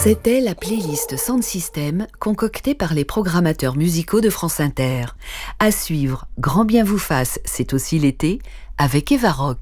C'était la playlist Sound System concoctée par les programmateurs musicaux de France Inter. À suivre, Grand bien vous fasse, c'est aussi l'été, avec Eva Rock.